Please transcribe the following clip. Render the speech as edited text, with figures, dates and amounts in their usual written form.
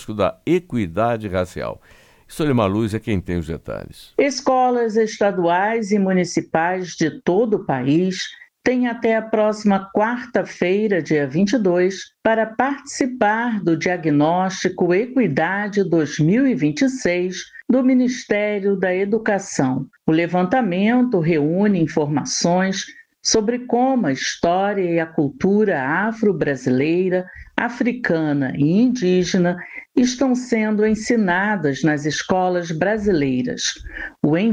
diagnóstico da equidade racial. Solimar Luz é quem tem os detalhes. Escolas estaduais e municipais de todo o país têm até a próxima quarta-feira, dia 22, para participar do diagnóstico Equidade 2026 do Ministério da Educação. O levantamento reúne informações sobre como a história e a cultura afro-brasileira, africana e indígena estão sendo ensinadas nas escolas brasileiras. O